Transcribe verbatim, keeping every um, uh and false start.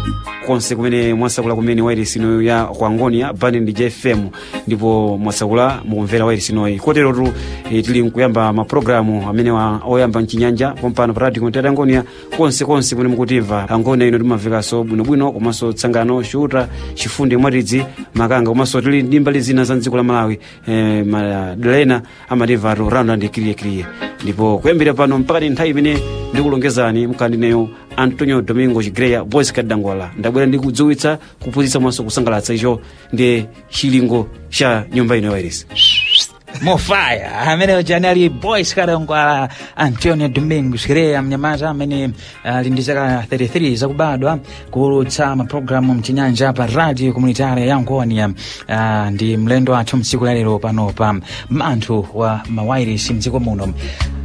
konse kumene mwasakula kumene wairesi ino ya Kwangonia Band D J F M ndipo mwasakula mukumvera wairesi ino kotero tu e, tili nkuyamba ma programu amene wa oyamba mchinyanja pompano pa radio Kontera Angonia konse konse kumene mukutimva Angonia ino timaveka so bwino bwino komanso tsangano shuta chifundi mwaridzi makanga komanso tili ndi mbali zina za dziko la Malawi e, madalena amativa ro round and clear clear ndipo kuyambira pano mpaka nthawi imene ndikulongezani mkandineyo Antonio Domingo Chigreya voice kadangwala ndabwera ndikudziwitsa kuphunzitsa mwanso kusangalatsa icho ndi chilingo cha nyumba ino wairesi Mofaya amene janali boys kadangwala Antonio Domingo Chigreya mnyamata amene ali ndi zaka thirty-three zakubadwa kulutsa ma programu mchinyanja pa radio komunitari ya Angonia uh, ndi mlendo athu msiku lero pano pa manthu wa mawairesi mdziko muno.